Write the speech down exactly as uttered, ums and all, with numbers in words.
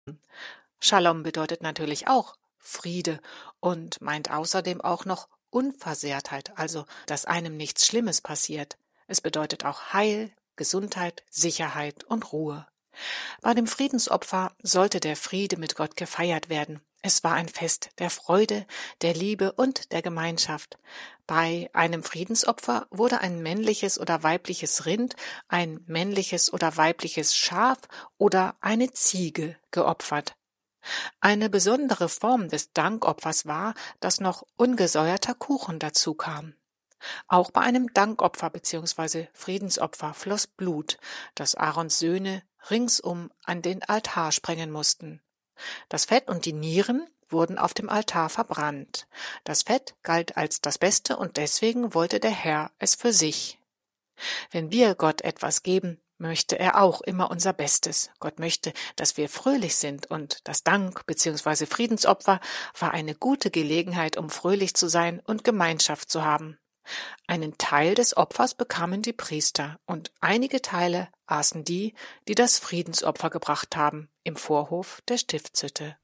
Shalom bedeutet natürlich auch Friede und meint außerdem auch noch Unversehrtheit, also dass einem nichts Schlimmes passiert. Es bedeutet auch Heil, Gesundheit, Sicherheit und Ruhe. Bei dem Friedensopfer sollte der Friede mit Gott gefeiert werden. Es war ein Fest der Freude, der Liebe und der Gemeinschaft. Bei einem Friedensopfer wurde ein männliches oder weibliches Rind, ein männliches oder weibliches Schaf oder eine Ziege geopfert. Eine besondere Form des Dankopfers war, dass noch ungesäuerter Kuchen dazu kam. Auch bei einem Dankopfer bzw. Friedensopfer floss Blut, das Aarons Söhne ringsum an den Altar sprengen mussten. Das Fett und die Nieren wurden auf dem Altar verbrannt. Das Fett galt als das Beste und deswegen wollte der Herr es für sich. Wenn wir Gott etwas geben, möchte er auch immer unser Bestes. Gott möchte, dass wir fröhlich sind und das Dank bzw. Friedensopfer war eine gute Gelegenheit, um fröhlich zu sein und Gemeinschaft zu haben. Einen Teil des Opfers bekamen die Priester und einige Teile aßen die, die das Friedensopfer gebracht haben, im Vorhof der Stiftshütte.